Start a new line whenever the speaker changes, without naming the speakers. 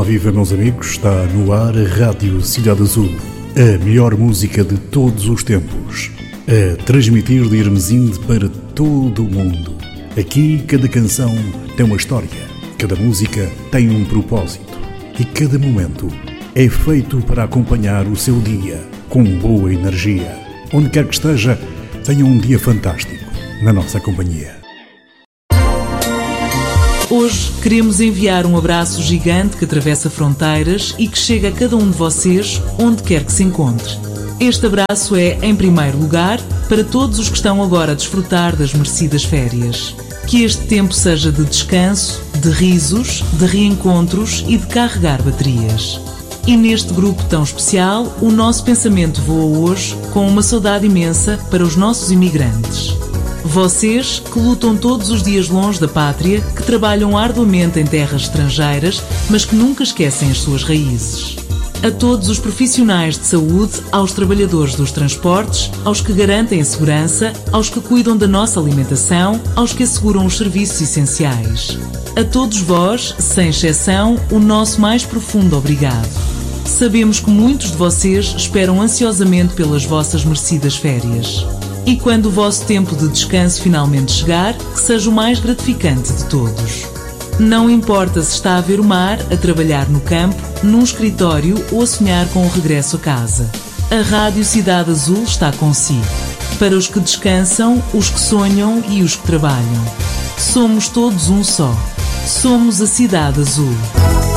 Olá, viva meus amigos, está no ar a Rádio Cidade Azul, a melhor música de todos os tempos, a transmitir de Hermesinde para todo o mundo. Aqui cada canção tem uma história, cada música tem um propósito e cada momento é feito para acompanhar o seu dia com boa energia. Onde quer que esteja, tenha um dia fantástico na nossa companhia.
Hoje queremos enviar um abraço gigante que atravessa fronteiras e que chega a cada um de vocês, onde quer que se encontre. Este abraço é, em primeiro lugar, para todos os que estão agora a desfrutar das merecidas férias. Que este tempo seja de descanso, de risos, de reencontros e de carregar baterias. E neste grupo tão especial, o nosso pensamento voa hoje com uma saudade imensa para os nossos imigrantes. Vocês que lutam todos os dias longe da pátria, que trabalham arduamente em terras estrangeiras, mas que nunca esquecem as suas raízes. A todos os profissionais de saúde, aos trabalhadores dos transportes, aos que garantem a segurança, aos que cuidam da nossa alimentação, aos que asseguram os serviços essenciais. A todos vós, sem exceção, o nosso mais profundo obrigado. Sabemos que muitos de vocês esperam ansiosamente pelas vossas merecidas férias. E quando o vosso tempo de descanso finalmente chegar, que seja o mais gratificante de todos. Não importa se está a ver o mar, a trabalhar no campo, num escritório ou a sonhar com o regresso a casa. A Rádio Cidade Azul está consigo. Para os que descansam, os que sonham e os que trabalham. Somos todos um só. Somos a Cidade Azul.